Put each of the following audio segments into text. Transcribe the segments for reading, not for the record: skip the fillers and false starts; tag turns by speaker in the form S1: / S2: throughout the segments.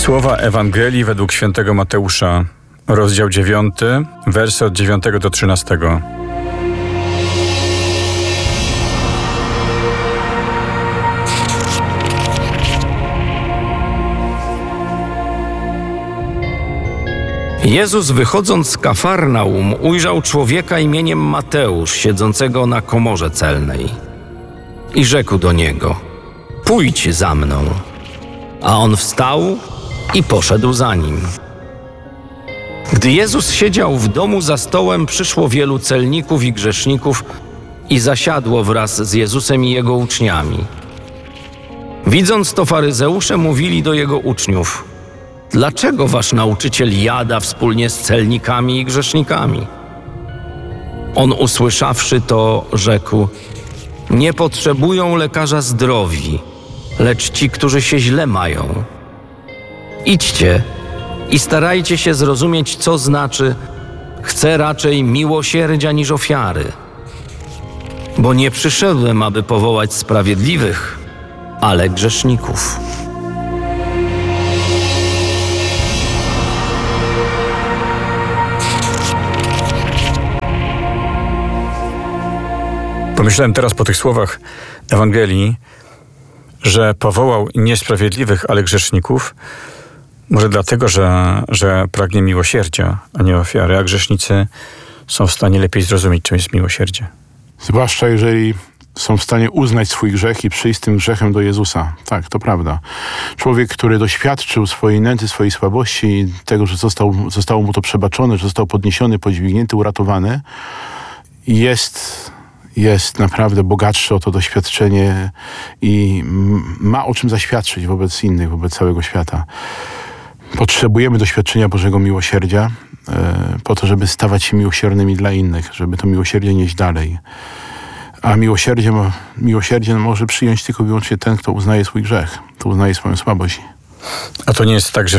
S1: Słowa Ewangelii według świętego Mateusza, rozdział 9, wersy od 9 do 13.
S2: Jezus, wychodząc z Kafarnaum, ujrzał człowieka imieniem Mateusz, siedzącego na komorze celnej. I rzekł do niego: „Pójdź za mną”. A on wstał i poszedł za nim. Gdy Jezus siedział w domu za stołem, przyszło wielu celników i grzeszników i zasiadło wraz z Jezusem i Jego uczniami. Widząc to, faryzeusze mówili do Jego uczniów: „Dlaczego wasz nauczyciel jada wspólnie z celnikami i grzesznikami?” On, usłyszawszy to, rzekł: „Nie potrzebują lekarza zdrowi, lecz ci, którzy się źle mają. Idźcie i starajcie się zrozumieć, co znaczy: chcę raczej miłosierdzia niż ofiary. Bo nie przyszedłem, aby powołać sprawiedliwych, ale grzeszników”.
S1: Pomyślałem teraz po tych słowach Ewangelii, że powołał niesprawiedliwych, ale grzeszników, może dlatego, że pragnie miłosierdzia, a nie ofiary, a grzesznicy są w stanie lepiej zrozumieć, czym jest miłosierdzie.
S3: Zwłaszcza jeżeli są w stanie uznać swój grzech i przyjść z tym grzechem do Jezusa. Tak, to prawda. Człowiek, który doświadczył swojej nędzy, swojej słabości, tego, że zostało mu to przebaczone, że został podniesiony, podźwignięty, uratowany, jest naprawdę bogatszy o to doświadczenie i ma o czym zaświadczyć wobec innych, wobec całego świata. Potrzebujemy doświadczenia Bożego miłosierdzia po to, żeby stawać się miłosiernymi dla innych, żeby to miłosierdzie nieść dalej. A miłosierdzie może przyjąć tylko i wyłącznie ten, kto uznaje swój grzech, kto uznaje swoją słabość.
S1: A to nie jest tak, że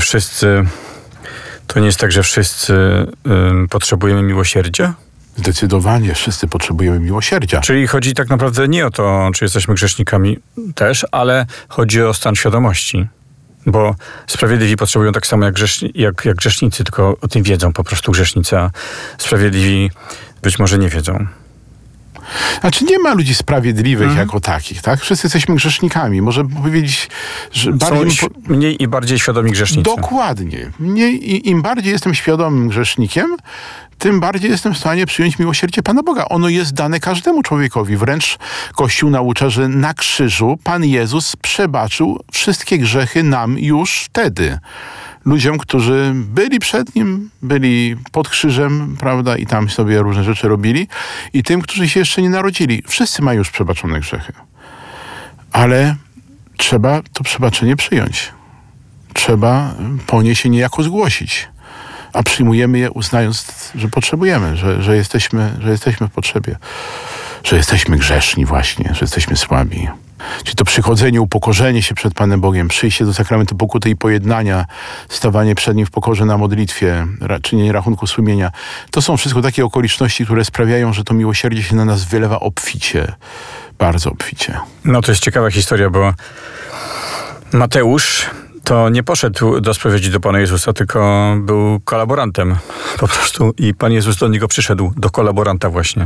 S1: wszyscy potrzebujemy miłosierdzia?
S3: Zdecydowanie wszyscy potrzebujemy miłosierdzia.
S1: Czyli chodzi tak naprawdę nie o to, czy jesteśmy grzesznikami też, ale chodzi o stan świadomości. Bo sprawiedliwi potrzebują tak samo jak grzesznicy, tylko o tym wiedzą po prostu grzesznicy, a sprawiedliwi być może nie wiedzą.
S3: Znaczy nie ma ludzi sprawiedliwych jako takich, tak? Wszyscy jesteśmy grzesznikami. Może powiedzieć, że
S1: Są mniej i bardziej świadomi grzesznicy.
S3: Dokładnie. Im bardziej jestem świadomym grzesznikiem, tym bardziej jestem w stanie przyjąć miłosierdzie Pana Boga. Ono jest dane każdemu człowiekowi. Wręcz Kościół naucza, że na krzyżu Pan Jezus przebaczył wszystkie grzechy nam już wtedy. Ludziom, którzy byli przed Nim, byli pod krzyżem, prawda, i tam sobie różne rzeczy robili, i tym, którzy się jeszcze nie narodzili. Wszyscy mają już przebaczone grzechy. Ale trzeba to przebaczenie przyjąć. Trzeba po nie się niejako zgłosić. A przyjmujemy je, uznając, że potrzebujemy, że jesteśmy w potrzebie. Że jesteśmy grzeszni właśnie, że jesteśmy słabi. Czyli to przychodzenie, upokorzenie się przed Panem Bogiem, przyjście do sakramentu pokuty i pojednania, stawanie przed Nim w pokorze na modlitwie, czynienie rachunku sumienia. To są wszystko takie okoliczności, które sprawiają, że to miłosierdzie się na nas wylewa obficie. Bardzo obficie.
S1: No to jest ciekawa historia, bo Mateusz to nie poszedł do spowiedzi do Pana Jezusa, tylko był kolaborantem po prostu i Pan Jezus do niego przyszedł, do kolaboranta właśnie.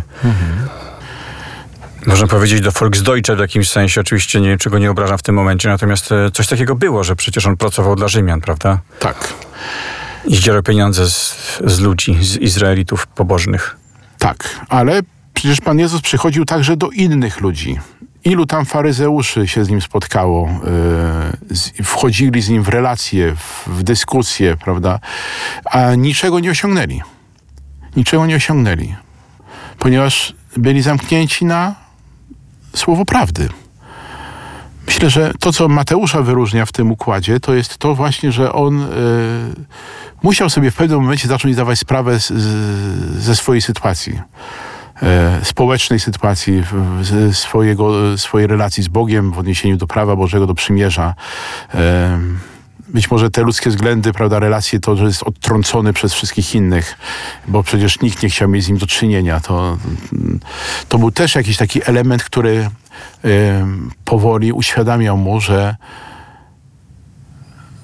S1: Można powiedzieć do Volksdeutsche w jakimś sensie, oczywiście niczego nie obrażam w tym momencie, natomiast coś takiego było, że przecież on pracował dla Rzymian, prawda?
S3: Tak.
S1: I zdzierał pieniądze z ludzi, z Izraelitów pobożnych.
S3: Tak, ale przecież Pan Jezus przychodził także do innych ludzi. Ilu tam faryzeuszy się z Nim spotkało, wchodzili z Nim w relacje, w dyskusje, prawda? A niczego nie osiągnęli. Niczego nie osiągnęli. Ponieważ byli zamknięci na słowo prawdy. Myślę, że to, co Mateusza wyróżnia w tym układzie, to jest to właśnie, że on musiał sobie w pewnym momencie zacząć zdawać sprawę ze swojej sytuacji. Społecznej sytuacji, swojej relacji z Bogiem w odniesieniu do prawa Bożego, do przymierza. Być może te ludzkie względy, prawda, relacje, to, że jest odtrącony przez wszystkich innych, bo przecież nikt nie chciał mieć z nim do czynienia. To był też jakiś taki element, który powoli uświadamiał mu,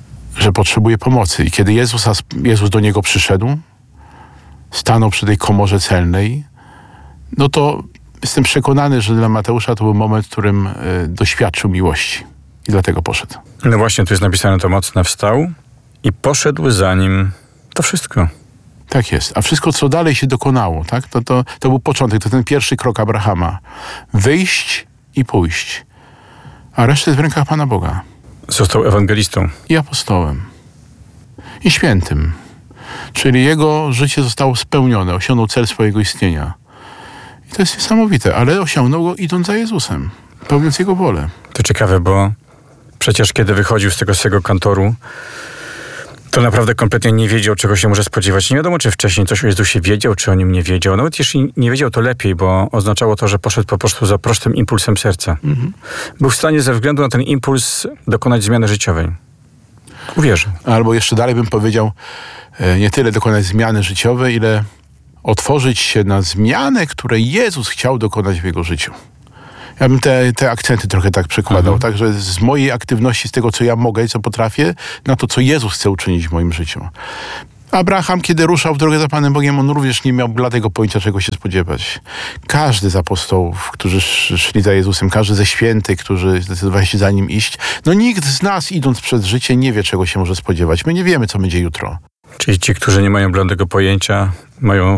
S3: że potrzebuje pomocy. I kiedy Jezus do niego przyszedł, stanął przy tej komorze celnej, no to jestem przekonany, że dla Mateusza to był moment, w którym doświadczył miłości. I dlatego poszedł.
S1: No właśnie, tu jest napisane to mocne, wstał i poszedł za nim. To wszystko.
S3: Tak jest. A wszystko, co dalej się dokonało, tak? To był początek, to ten pierwszy krok Abrahama. Wyjść i pójść. A reszta jest w rękach Pana Boga.
S1: Został ewangelistą.
S3: I apostołem. I świętym. Czyli jego życie zostało spełnione. Osiągnął cel swojego istnienia. I to jest niesamowite. Ale osiągnął go idąc za Jezusem. Pełniąc Jego wolę.
S1: To ciekawe, bo przecież kiedy wychodził z tego swego kantoru, to naprawdę kompletnie nie wiedział, czego się może spodziewać. Nie wiadomo, czy wcześniej coś o Jezusie wiedział, czy o nim nie wiedział. Nawet jeśli nie wiedział, to lepiej, bo oznaczało to, że poszedł po prostu za prostym impulsem serca. Był w stanie ze względu na ten impuls dokonać zmiany życiowej. Uwierzył.
S3: Albo jeszcze dalej bym powiedział, nie tyle dokonać zmiany życiowej, ile otworzyć się na zmianę, której Jezus chciał dokonać w jego życiu. Ja bym te akcenty trochę tak przekładał, tak, że z mojej aktywności, z tego, co ja mogę i co potrafię, na to, co Jezus chce uczynić w moim życiu. Abraham, kiedy ruszał w drogę za Panem Bogiem, on również nie miał bladego pojęcia, czego się spodziewać. Każdy z apostołów, którzy szli za Jezusem, każdy ze świętych, którzy zdecydowali się za Nim iść, no nikt z nas, idąc przez życie, nie wie, czego się może spodziewać. My nie wiemy, co będzie jutro.
S1: Czyli ci, którzy nie mają bladego pojęcia, mają,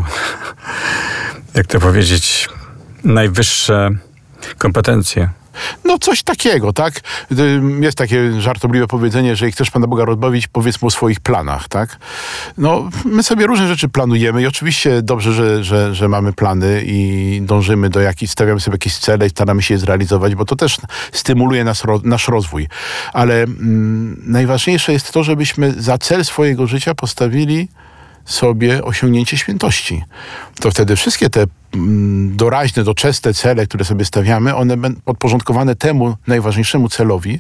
S1: jak to powiedzieć, najwyższe kompetencje.
S3: No coś takiego, tak? Jest takie żartobliwe powiedzenie, że jak chcesz Pana Boga rozbawić, powiedz mu o swoich planach, tak? No, my sobie różne rzeczy planujemy i oczywiście dobrze, że mamy plany i dążymy do jakichś, stawiamy sobie jakieś cele i staramy się je zrealizować, bo to też stymuluje nasz rozwój. Ale najważniejsze jest to, żebyśmy za cel swojego życia postawili sobie osiągnięcie świętości. To wtedy wszystkie te doraźne, doczesne cele, które sobie stawiamy, one będą podporządkowane temu najważniejszemu celowi,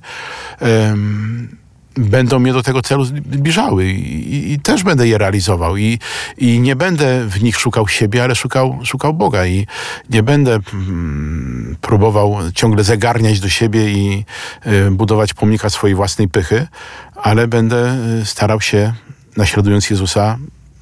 S3: będą mnie do tego celu zbliżały i też będę je realizował i nie będę w nich szukał siebie, ale szukał Boga i nie będę próbował ciągle zagarniać do siebie i budować pomnika swojej własnej pychy, ale będę starał się, naśladując Jezusa,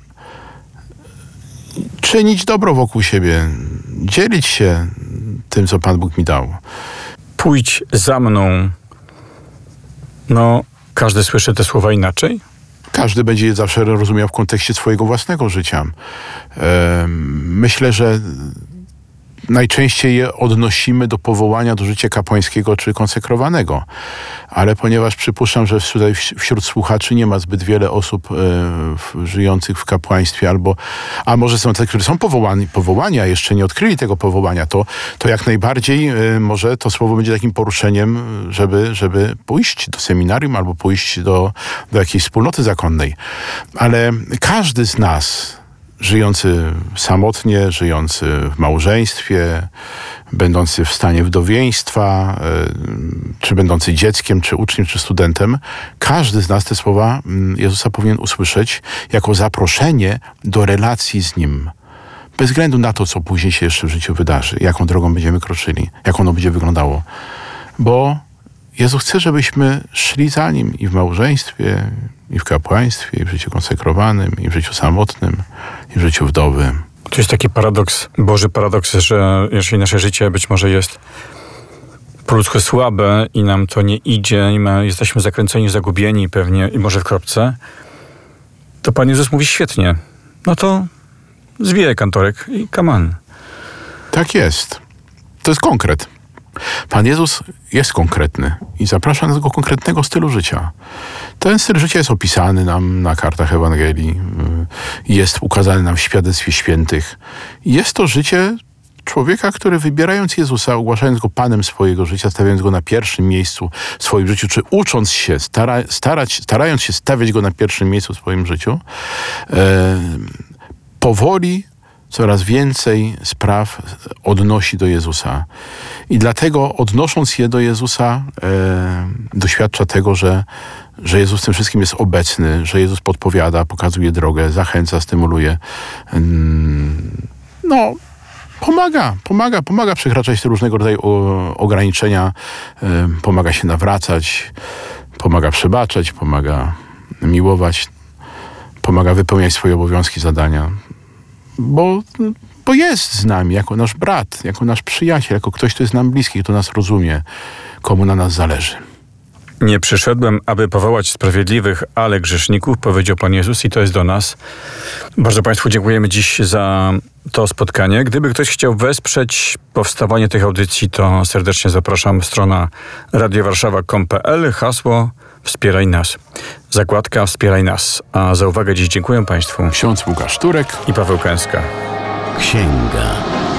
S3: czynić dobro wokół siebie, dzielić się tym, co Pan Bóg mi dał.
S1: Pójdź za mną. No, każdy słyszy te słowa inaczej?
S3: Każdy będzie je zawsze rozumiał w kontekście swojego własnego życia. Myślę, że najczęściej je odnosimy do powołania do życia kapłańskiego czy konsekrowanego. Ale ponieważ przypuszczam, że tutaj wśród słuchaczy nie ma zbyt wiele osób żyjących w kapłaństwie, a może są te, którzy są powołani, a jeszcze nie odkryli tego powołania, to jak najbardziej może to słowo będzie takim poruszeniem, żeby pójść do seminarium albo pójść do jakiejś wspólnoty zakonnej. Ale każdy z nas, żyjący samotnie, żyjący w małżeństwie, będący w stanie wdowieństwa, czy będący dzieckiem, czy uczniem, czy studentem, każdy z nas te słowa Jezusa powinien usłyszeć jako zaproszenie do relacji z Nim. Bez względu na to, co później się jeszcze w życiu wydarzy, jaką drogą będziemy kroczyli, jak ono będzie wyglądało. Bo Jezus chce, żebyśmy szli za Nim i w małżeństwie, i w kapłaństwie, i w życiu konsekrowanym, i w życiu samotnym, i w życiu wdowy.
S1: To jest taki paradoks, Boży paradoks, że jeżeli nasze życie być może jest po ludzku słabe i nam to nie idzie, i jesteśmy zakręceni, zagubieni pewnie i może w kropce, to Pan Jezus mówi świetnie. No to zwijaj kantorek i come on.
S3: Tak jest. To jest konkret. Pan Jezus jest konkretny i zaprasza nas do konkretnego stylu życia. Ten styl życia jest opisany nam na kartach Ewangelii, jest ukazany nam w świadectwie świętych. Jest to życie człowieka, który wybierając Jezusa, ogłaszając Go Panem swojego życia, stawiając Go na pierwszym miejscu w swoim życiu, czy ucząc się, starając się stawiać Go na pierwszym miejscu w swoim życiu, powoli coraz więcej spraw odnosi do Jezusa. I dlatego odnosząc je do Jezusa, doświadcza tego, że Jezus w tym wszystkim jest obecny, że Jezus podpowiada, pokazuje drogę, zachęca, stymuluje. No, pomaga przekraczać te różnego rodzaju ograniczenia, pomaga się nawracać, pomaga przebaczać, pomaga miłować, pomaga wypełniać swoje obowiązki, zadania. Bo jest z nami jako nasz brat, jako nasz przyjaciel, jako ktoś, kto jest nam bliski, kto nas rozumie, komu na nas zależy.
S1: Nie przyszedłem, aby powołać sprawiedliwych, ale grzeszników, powiedział Pan Jezus i to jest do nas. Bardzo Państwu dziękujemy dziś za to spotkanie. Gdyby ktoś chciał wesprzeć powstawanie tych audycji, to serdecznie zapraszam. Strona radiowarszawa.com.pl, hasło Wspieraj nas. Zakładka Wspieraj nas. A za uwagę dziś dziękuję Państwu.
S3: Ksiądz Łukasz Turek
S1: i Paweł Kęska.
S4: Księga.